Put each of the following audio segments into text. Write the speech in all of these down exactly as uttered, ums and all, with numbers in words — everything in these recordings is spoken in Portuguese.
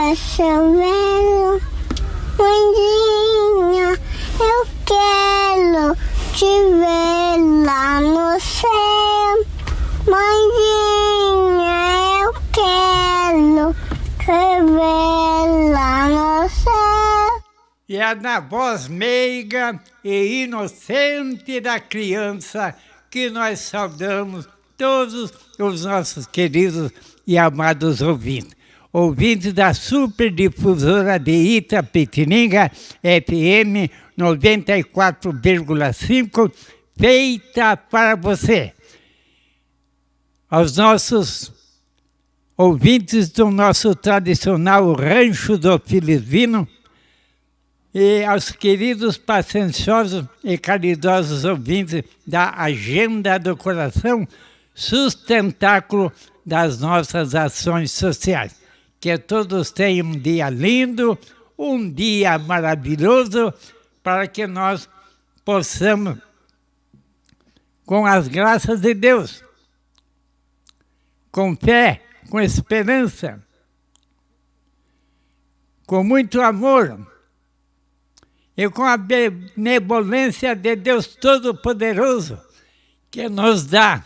tá chovendo, mãezinha, eu quero te ver lá no céu. Mãezinha, eu quero te ver lá no céu. E é na voz meiga e inocente da criança que nós saudamos todos os nossos queridos e amados ouvintes. Ouvintes da Superdifusora de Itapetininga, F M noventa e quatro vírgula cinco, feita para você. Aos nossos ouvintes do nosso tradicional Rancho do Filivino e aos queridos, pacienciosos e caridosos ouvintes da Agenda do Coração, sustentáculo das nossas ações sociais. Que todos tenham um dia lindo, um dia maravilhoso, para que nós possamos, com as graças de Deus, com fé, com esperança, com muito amor e com a benevolência de Deus Todo-Poderoso, que nos dá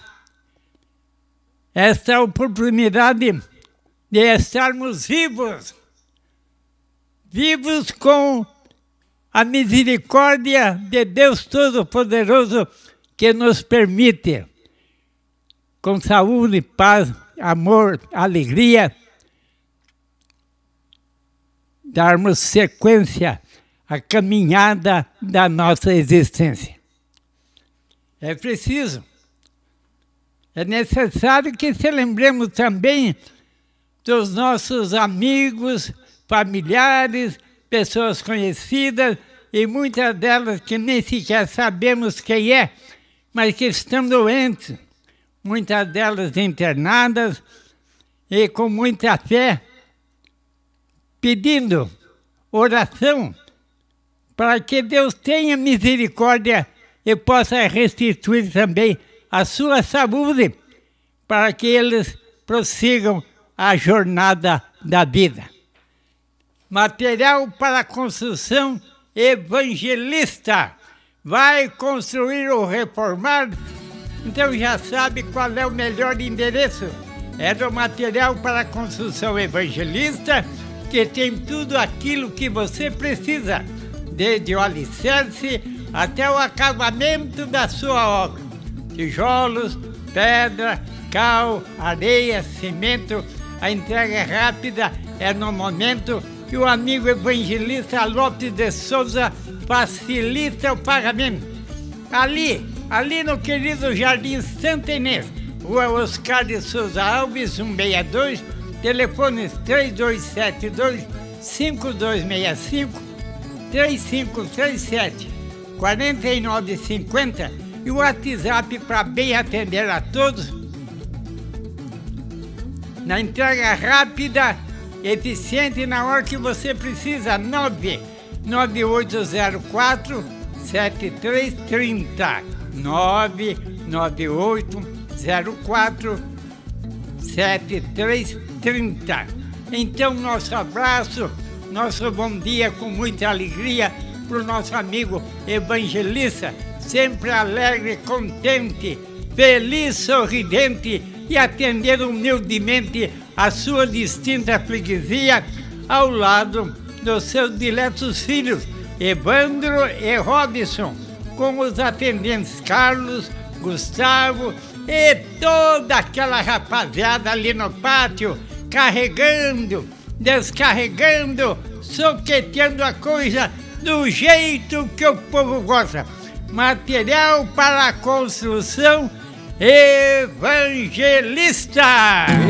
esta oportunidade de estarmos vivos, vivos com a misericórdia de Deus Todo-Poderoso, que nos permite, com saúde, paz, amor, alegria, darmos sequência à caminhada da nossa existência. É preciso, é necessário que se lembremos também dos nossos amigos, familiares, pessoas conhecidas, e muitas delas que nem sequer sabemos quem é, mas que estão doentes, muitas delas internadas, e com muita fé, pedindo oração para que Deus tenha misericórdia e possa restituir também a sua saúde, para que eles prossigam a jornada da vida. Material para construção Evangelista. Vai construir ou reformar? Então já sabe qual é o melhor endereço. É do Material para Construção Evangelista, que tem tudo aquilo que você precisa, desde o alicerce até o acabamento da sua obra. Tijolos, pedra, cal, areia, cimento. A entrega é rápida, é no momento, e o amigo evangelista Lopes de Souza facilita o pagamento. Ali, ali no querido Jardim Santa Inês, Rua Oscar de Souza Alves, cento e sessenta e dois, telefones três dois sete dois, cinco dois seis cinco, três cinco três sete, quatro nove cinco zero e o WhatsApp para bem atender a todos. Na entrega rápida, eficiente, na hora que você precisa, nove nove oito zero quatro, sete três três zero, nove nove oito zero quatro, sete três três zero. Então, nosso abraço, nosso bom dia com muita alegria para o nosso amigo evangelista, sempre alegre, contente, feliz, sorridente, e atender humildemente a sua distinta freguesia ao lado dos seus diletos filhos, Evandro e Robson, com os atendentes Carlos, Gustavo e toda aquela rapaziada ali no pátio, carregando, descarregando, soqueteando a coisa do jeito que o povo gosta. Material para a construção Evangelista.